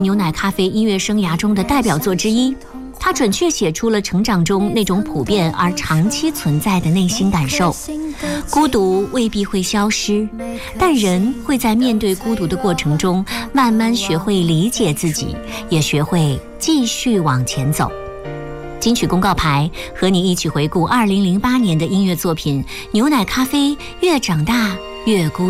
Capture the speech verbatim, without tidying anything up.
牛奶咖啡音乐生涯中的代表作之一，它准确写出了成长中那种普遍而长期存在的内心感受。孤独未必会消失，但人会在面对孤独的过程中，慢慢学会理解自己，也学会继续往前走。金曲公告牌和你一起回顾二零零八年的音乐作品《牛奶咖啡》，越长大越孤独。